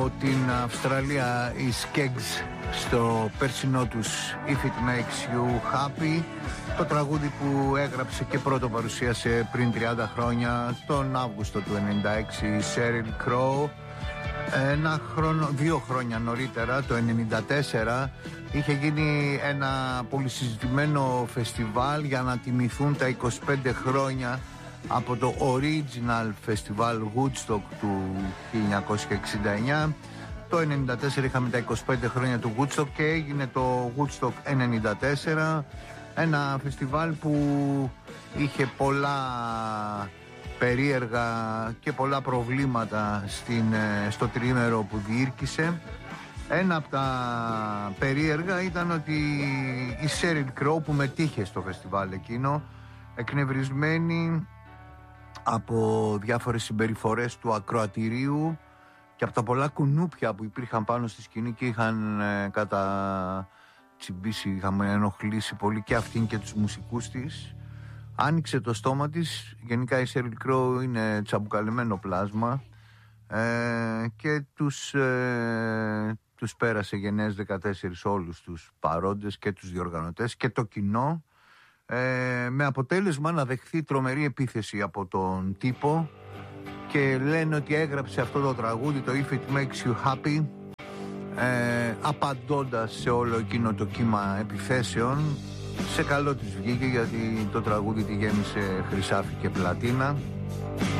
Την Αυστραλία, οι Skeggs, στο περσινό τους If It Makes You Happy, το τραγούδι που έγραψε και πρώτο παρουσίασε πριν 30 χρόνια, τον Αύγουστο του 96, η Sheryl Crow. 2 χρόνια νωρίτερα, το 94, είχε γίνει ένα πολυσυζητημένο φεστιβάλ για να τιμηθούν τα 25 χρόνια από το Original Festival Woodstock του 1969. Το 1994 είχαμε τα 25 χρόνια του Woodstock και έγινε το Woodstock 1994, ένα φεστιβάλ που είχε πολλά περίεργα και πολλά προβλήματα στο τριήμερο που διήρκησε. Ένα από τα περίεργα ήταν ότι η Sheryl Crow, που μετήχε στο φεστιβάλ εκείνο, εκνευρισμένη από διάφορες συμπεριφορές του ακροατηρίου και από τα πολλά κουνούπια που υπήρχαν πάνω στη σκηνή και είχαν τσιμπήσει, είχαν ενοχλήσει πολύ και αυτήν και τους μουσικούς της, άνοιξε το στόμα της. Γενικά η Sheryl Crow είναι τσαμπουκαλεμένο πλάσμα και τους πέρασε γενναίες 14 όλους τους παρόντες και τους διοργανωτές και το κοινό, με αποτέλεσμα να δεχθεί τρομερή επίθεση από τον τύπο, και λένε ότι έγραψε αυτό το τραγούδι, το If It Makes You Happy, απαντώντας σε όλο εκείνο το κύμα επιθέσεων. Σε καλό της βγήκε, γιατί το τραγούδι τη γέμισε χρυσάφι και πλατίνα.